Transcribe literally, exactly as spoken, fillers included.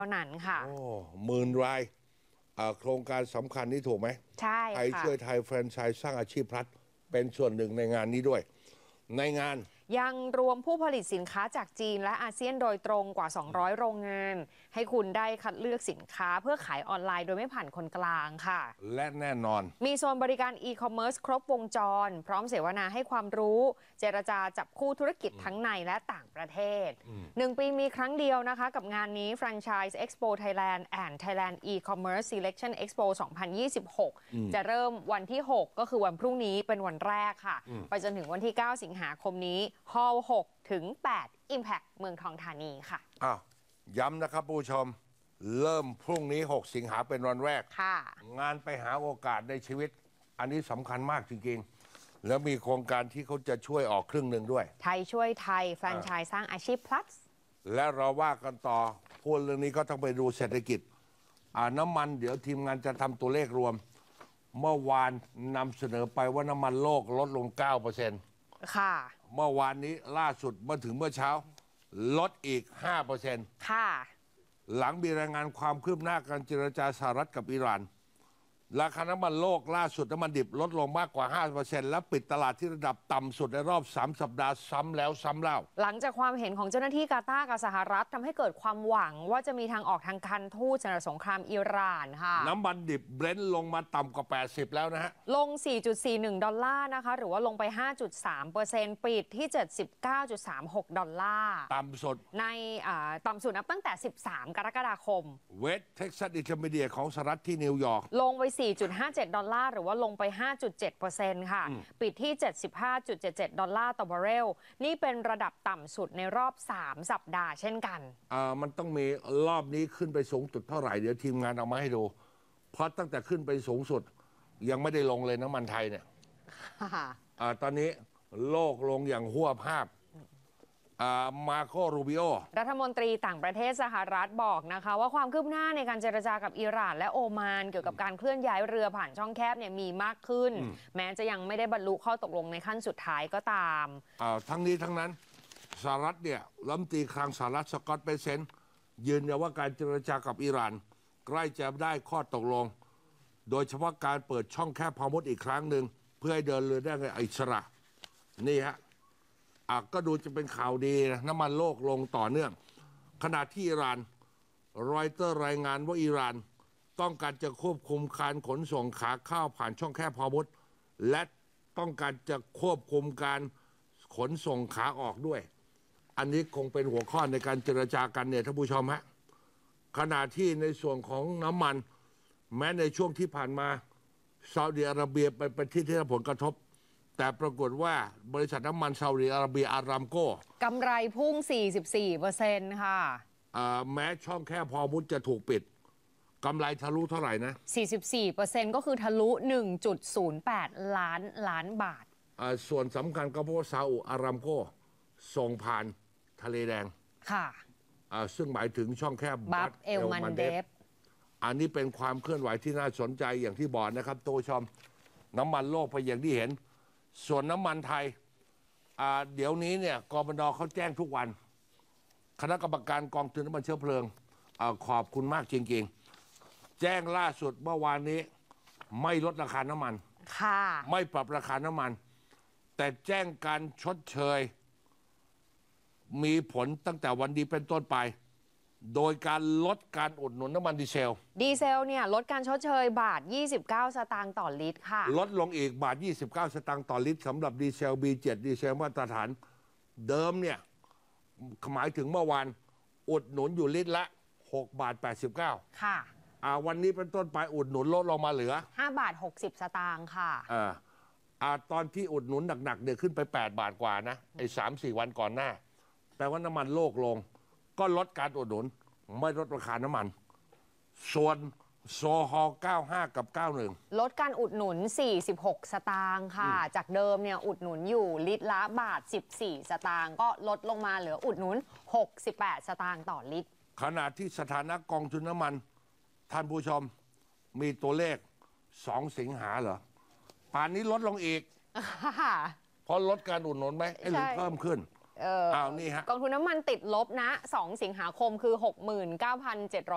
ท่านั้นค่ะโอ้หมื่นรายโครงการสำคัญนี้ถูกไหมใช่ไทยช่วยไทยแฟรนไชส์สร้างอาชีพพลัดเป็นส่วนหนึ่งในงานนี้ด้วยในงานยังรวมผู้ผลิตสินค้าจากจีนและอาเซียนโดยตรงกว่าสองร้อยโรงงานให้คุณได้คัดเลือกสินค้าเพื่อขายออนไลน์โดยไม่ผ่านคนกลางค่ะและแน่นอนมีโซนบริการอีคอมเมิร์ซครบวงจรพร้อมเสวนาให้ความรู้เจรจาจับคู่ธุรกิจทั้งในและต่างประเทศหนึ่งปีมีครั้งเดียวนะคะกับงานนี้ Franchise Expo Thailand and Thailand E-commerce Selection Expo สองพันยี่สิบหกจะเริ่มวันที่หกก็คือวันพรุ่งนี้เป็นวันแรกค่ะไปจนถึงวันที่เก้าสิงหาคมนี้ฮอลล์หกถึงแปด Impact เมืองทองธานีค่ะอ้าวย้ำนะครับผู้ชมเริ่มพรุ่งนี้หกสิงหาเป็นวันแรกค่ะงานไปหาโอกาสในชีวิตอันนี้สำคัญมากจริงๆแล้วมีโครงการที่เขาจะช่วยออกครึ่งหนึ่งด้วยไทยช่วยไทยแฟรนไชส์สร้างอาชีพ plus และเราว่ากันต่อพูดเรื่องนี้ก็ต้องไปดูเศรษฐกิจอ่าน้ำมันเดี๋ยวทีมงานจะทำตัวเลขรวมเมื่อวานนำเสนอไปว่าน้ำมันโลกลดลง เก้าเปอร์เซ็นต์ค่ะเมื่อวานนี้ล่าสุดมาถึงเมื่อเช้าลดอีก ห้าเปอร์เซ็นต์ค่ะหลังมีรายงานความคืบหน้าการเจรจาสหรัฐกับอิหร่านราคาน้ำมันโลกล่าสุดน้ำมันดิบลดลงมากกว่า ห้าเปอร์เซ็นต์ และปิดตลาดที่ระดับต่ำสุดในรอบสามสัปดาห์ซ้ำแล้วซ้ำเล่าหลังจากความเห็นของเจ้าหน้าที่กาตาร์กับสหรัฐทำให้เกิดความหวังว่าจะมีทางออกทางการทูตสำหรับสงครามอิหร่านค่ะน้ำมันดิบเบรนท์ลงมาต่ำกว่าแปดสิบแล้วนะฮะลง สี่จุดสี่หนึ่ง ดอลลาร์นะคะหรือว่าลงไป ห้าจุดสามเปอร์เซ็นต์ ปิดที่ เจ็ดสิบเก้าจุดสามหก ดอลลาร์ต่ำสุดในต่ำสุดนับตั้งแต่สิบสามกรกฎาคมเวสเท็กซัสอินเตอร์มีเดียของสหรัฐที่นิวยอร์กลงไป สี่จุดห้าเจ็ด ดอลลาร์หรือว่าลงไป ห้าจุดเจ็ดเปอร์เซ็นต์ ค่ะปิดที่ เจ็ดสิบห้าจุดเจ็ดเจ็ด ดอลลาร์ต่อบาร์เรลนี่เป็นระดับต่ำสุดในรอบสามสัปดาห์เช่นกันอ่ามันต้องมีรอบนี้ขึ้นไปสูงสุดเท่าไหร่เดี๋ยวทีมงานเอามาให้ดูเพราะตั้งแต่ขึ้นไปสูงสุดยังไม่ได้ลงเลยน้ำมันไทยเนี่ยอ่าตอนนี้โลกลงอย่างหัวภาพมาโครูบิโอรัฐมนตรีต่างประเทศสหรัฐบอกนะคะว่าความคืบหน้าในการเจรจากับอิหร่านและโอมานเกี่ยวกับการเคลื่อนย้ายเรือผ่านช่องแคบเนี่ยมีมากขึ้นแม้จะยังไม่ได้บรรลุข้อตกลงในขั้นสุดท้ายก็ตามทั้งนี้ทั้งนั้นสหรัฐเนี่ยรัฐมนตรีคลังสหรัฐสกอตต์เปเซนต์ยืนยันว่าการเจรจากับอิหร่านใกล้จะได้ข้อตกลงโดยเฉพาะการเปิดช่องแคบพอมดอีกครั้งหนึ่งเพื่อให้เดินเรือได้ในอิสระนี่ฮะก็ดูจะเป็นข่าวดีนะน้ำมันโลกลงต่อเนื่องขณะที่อิหร่านรอยเตอร์รายงานว่าอิหร่านต้องการจะควบคุมการขนส่งขาเข้าผ่านช่องแคบฮอร์มุซและต้องการจะควบคุมการขนส่งขาออกด้วยอันนี้คงเป็นหัวข้อในการเจรจากันเนี่ยท่านผู้ชมฮะขณะที่ในส่วนของน้ำมันแม้ในช่วงที่ผ่านมาซาอุดิอาระเบียเป็นประเทศที่ได้รับผลกระทบแต่ปรากฏว่าบริษัทน้ำมันซาอุดิอาระเบียอารามโกกำไรพุ่ง สี่สิบสี่เปอร์เซ็นต์ ค่ะแม้ช่องแคบฮอร์มุซจะถูกปิดกำไรทะลุเท่าไหร่นะสี่สิบสี่เปอร์เซ็นต์ ก็คือทะลุ หนึ่งจุดศูนย์แปด ล้านล้านบาทส่วนสำคัญก็เพราะซาอุอารามโกส่งผ่านทะเลแดงค่ะซึ่งหมายถึงช่องแคบบับเอลมันเดฟอันนี้เป็นความเคลื่อนไหวที่น่าสนใจอย่างที่บอกนะครับตัวชมน้ำมันโลกไปอย่างที่เห็นส่วนน้ำมันไทยเดี๋ยวนี้เนี่ยกบน.เขาแจ้งทุกวันคณะกรรมการกองทุนน้ำมันเชื้อเพลิงอขอบคุณมากจริงๆแจ้งล่าสุดเมื่อวานนี้ไม่ลดราคาน้ำมันค่ะไม่ปรับราคาน้ำมันแต่แจ้งการชดเชยมีผลตั้งแต่วันนี้เป็นต้นไปโดยการลดการอุดหนุนน้ำมันดีเซลดีเซลเนี่ยลดการชดเชยบาทยี่สิบเก้าสตางค์ต่อลิตรค่ะลดลงอีกบาทยี่สิบเก้าสตางค์ต่อลิตรสำหรับดีเซล บี เจ็ด ดีเซลมาตรฐานเดิมเนี่ยหมายถึงเมื่อวานอุดหนุนอยู่ลิตรละหกบาทแปดสิบเก้าค่ะอ่าวันนี้เป็นต้นไปอุดหนุนลดลงมาเหลือห้าบาทหกสิบสตางค์ค่ะอ่าอ่าตอนที่อุดหนุนหนักๆเนี่ยขึ้นไปแปดบาทกว่านะไอ้สามสี่วันก่อนหน้าแต่ว่าน้ำมันโลกลงก็ลดการอุดหนุนไม่ลดราคาน้ำมันส่วนโซฮอลเก้าสิบห้ากับเก้าสิบเอ็ดลดการอุดหนุนสี่สิบหกสตางค์ค่ะจากเดิมเนี่ยอุดหนุนอยู่ลิตรละบาทสิบสี่สตางค์ก็ลดลงมาเหลืออุดหนุนหกสิบแปดสตางค์ต่อลิตรขณะที่สถานะกองทุนน้ำมันท่านผู้ชมมีตัวเลขสองสิงหาเหรอป่านนี้ลดลงอีกเพราะลดการอุดหนุนไหมหรือเพิ่มขึ้นอ้าวนี่ฮะกองทุนน้ำมันติดลบนะสองสิงหาคมคือ หกหมื่นเก้าพันเจ็ดร้อย